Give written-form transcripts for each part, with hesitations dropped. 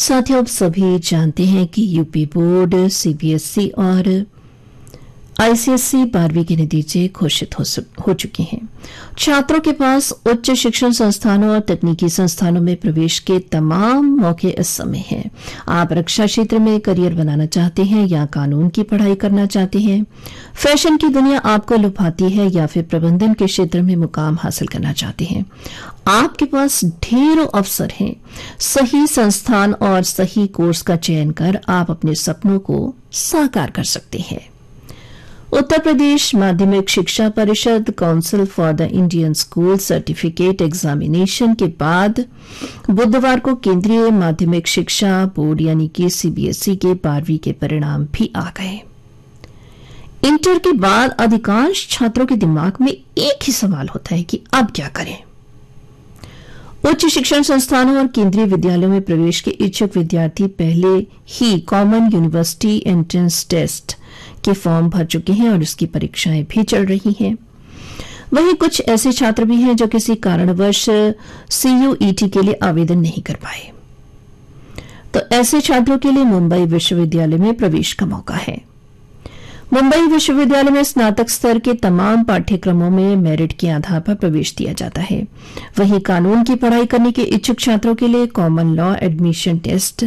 साथियों, आप सभी जानते हैं कि यूपी बोर्ड, सीबीएसई और आईसीएसई 12वीं के नतीजे घोषित हो चुके हैं। छात्रों के पास उच्च शिक्षण संस्थानों और तकनीकी संस्थानों में प्रवेश के तमाम मौके इस समय हैं। आप रक्षा क्षेत्र में करियर बनाना चाहते हैं या कानून की पढ़ाई करना चाहते हैं, फैशन की दुनिया आपको लुभाती है या फिर प्रबंधन के क्षेत्र में मुकाम हासिल करना चाहते हैं, आपके पास ढेरों अवसर हैं। सही संस्थान और सही कोर्स का चयन कर आप अपने सपनों को साकार कर सकते हैं। उत्तर प्रदेश माध्यमिक शिक्षा परिषद council for the Indian school certificate examination के बाद बुधवार को केंद्रीय माध्यमिक शिक्षा बोर्ड यानी कि सीबीएसई के 12वीं के परिणाम भी आ गए। इंटर के बाद अधिकांश छात्रों के दिमाग में एक ही सवाल होता है कि अब क्या करें। उच्च शिक्षण संस्थानों और केंद्रीय विद्यालयों में प्रवेश के इच्छुक विद्यार्थी पहले ही कॉमन यूनिवर्सिटी एंट्रेंस टेस्ट के फॉर्म भर चुके हैं और उसकी परीक्षाएं भी चल रही हैं। वहीं कुछ ऐसे छात्र भी हैं जो किसी कारणवश सीयूईटी के लिए आवेदन नहीं कर पाए, तो ऐसे छात्रों के लिए मुंबई विश्वविद्यालय में प्रवेश का मौका है। मुंबई विश्वविद्यालय में स्नातक स्तर के तमाम पाठ्यक्रमों में मेरिट के आधार पर प्रवेश दिया जाता है। वहीं कानून की पढ़ाई करने के इच्छुक छात्रों के लिए common law admission test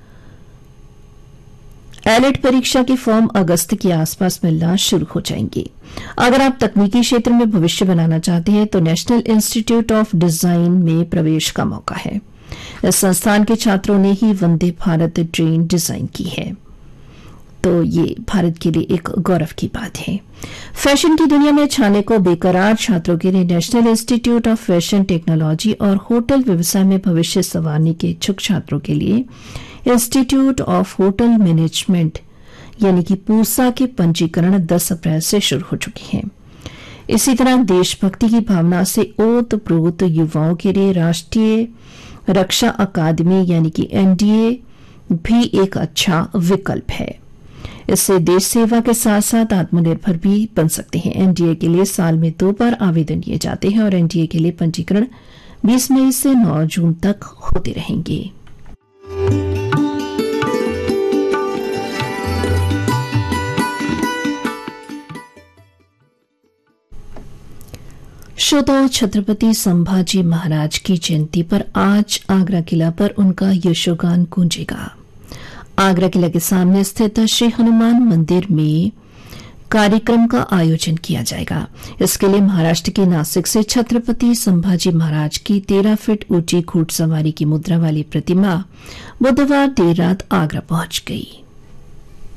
AILET परीक्षा के फॉर्म अगस्त के आसपास मिलना शुरू हो जाएंगे। अगर आप तकनीकी क्षेत्र में भविष्य बनाना चाहते हैं तो नेशनल इंस्टीट्यूट ऑफ डिजाइन में प्रवेश का मौका है। इस संस्थान के छात्रों ने ही वंदे भारत ट्रेन डिजाइन की है, तो ये भारत के लिए एक गौरव की बात है। फैशन की दुनिया में छाने को बेकरार छात्रों के लिए national institute of fashion technology और होटल व्यवसाय में भविष्य संवारने के इच्छुक छात्रों के लिए इंस्टीट्यूट ऑफ होटल मैनेजमेंट यानी कि पूसा के पंजीकरण 10 अप्रैल से शुरू हो चुके हैं। इसी तरह देशभक्ति की भावना से ओतप्रोत युवाओं के लिए राष्ट्रीय रक्षा अकादमी यानी कि एनडीए भी एक अच्छा विकल्प है। इससे देश सेवा के साथ साथ आत्मनिर्भर भी बन सकते हैं। एनडीए के लिए साल में 2 बार आवेदन दिए जाते हैं और एनडीए के लिए पंजीकरण 20 मई से 9 जून तक होते रहेंगे। श्रोताओं, छत्रपति संभाजी महाराज की जयंती पर आज आगरा किला पर उनका यशोगान गूंजेगा। आगरा किला के सामने स्थित श्री हनुमान मंदिर में कार्यक्रम का आयोजन किया जाएगा। इसके लिए महाराष्ट्र के नासिक से छत्रपति संभाजी महाराज की 13 फीट ऊंची घुड़सवारी की मुद्रा वाली प्रतिमा बुधवार देर रात आगरा पहुंच गई।